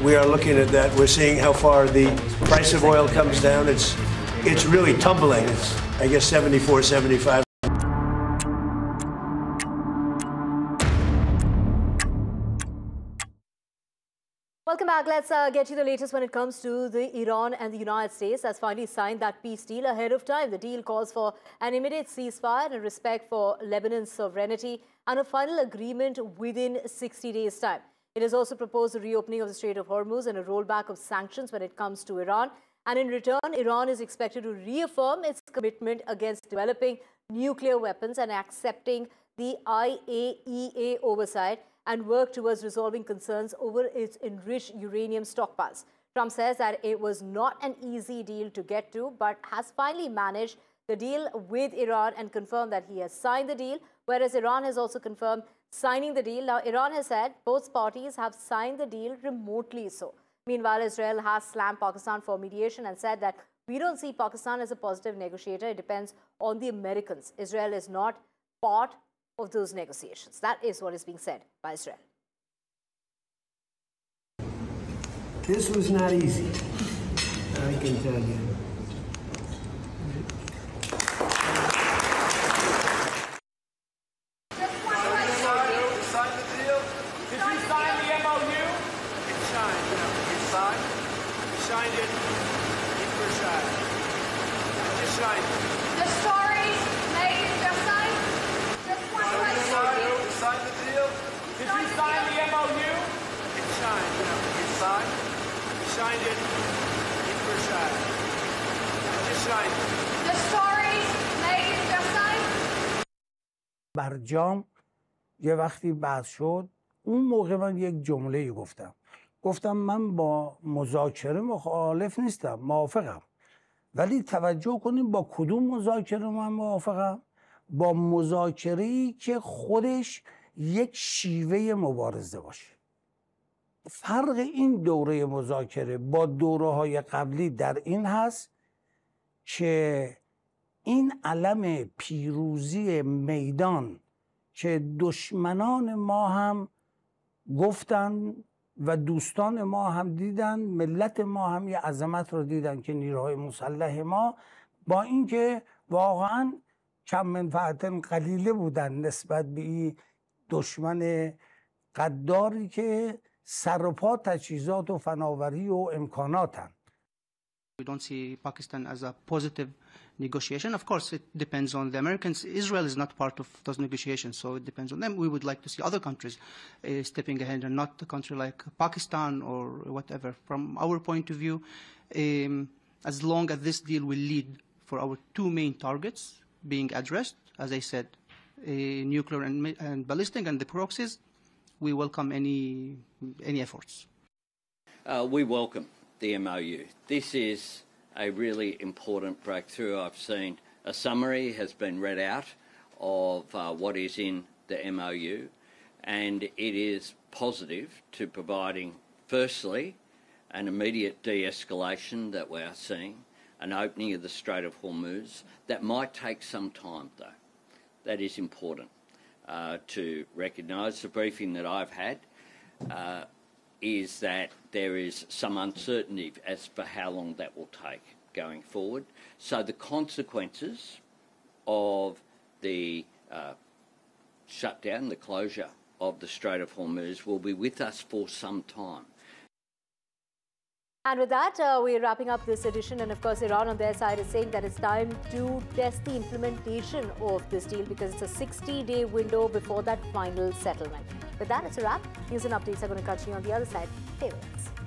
we are looking at that. We're seeing how far the price of oil comes down. It's really tumbling. It's, I guess, 74, 75. Welcome back. Let's get you the latest when it comes to the Iran and the United States has finally signed that peace deal ahead of time. The deal calls for an immediate ceasefire and respect for Lebanon's sovereignty and a final agreement within 60 days' time. It has also proposed a reopening of the Strait of Hormuz and a rollback of sanctions when it comes to Iran. And in return, Iran is expected to reaffirm its commitment against developing nuclear weapons and accepting the IAEA oversight and work towards resolving concerns over its enriched uranium stockpiles. Trump says that it was not an easy deal to get to, but has finally managed the deal with Iran and confirmed that he has signed the deal, whereas Iran has also confirmed signing the deal. Now, Iran has said both parties have signed the deal remotely so. Meanwhile, Israel has slammed Pakistan for mediation and said that we don't see Pakistan as a positive negotiator. It depends on the Americans. Israel is not part of those negotiations. That is what is being said by Israel. This was not easy, I can tell you. Signed it. Just signed. The stories made just signed. Just one question. Sign the deal. Did you sign the MOU? It's signed. It's signed. You signed it. Just signed. The stories made just signed. برجام یه وقتی بحث شد اون موقع من یک جمله گفتم من با مذاکره مخالف نیستم، موافقم، ولی توجه کنیم با کدوم مذاکره من موافقم؟ با مذاکره‌ای که خودش یک شیوه مبارزه باشه. فرق این دوره مذاکره با دوره‌های قبلی در این هست که این علم پیروزی میدان که دشمنان ما هم گفتن و دوستان ما هم دیدن، ملت ما هم یه عظمت رو دیدن که نیروهای مسلح ما با اینکه واقعا کم منفعت قلیله بودن نسبت به این دشمن غداری که سر و پا تجهیزات و فناوری و امکاناتن. We don't see Pakistan as a positive negotiation. Of course, it depends on the Americans. Israel is not part of those negotiations, so it depends on them. We would like to see other countries stepping ahead and not a country like Pakistan or whatever. From our point of view, as long as this deal will lead for our two main targets being addressed, as I said, nuclear and ballistic and the proxies, we welcome any efforts. We welcome the MOU. This is a really important breakthrough. I've seen a summary has been read out of what is in the MOU, and it is positive to providing, firstly, an immediate de-escalation that we are seeing, an opening of the Strait of Hormuz. That might take some time, though. That is important to recognise. The briefing that I've had is that there is some uncertainty as for how long that will take going forward. So the consequences of the shutdown, the closure of the Strait of Hormuz will be with us for some time. And with that, we're wrapping up this edition. And of course, Iran on their side is saying that it's time to test the implementation of this deal because it's a 60-day window before that final settlement. With that, it's a wrap. News and updates are going to continue on the other side. Stay with us.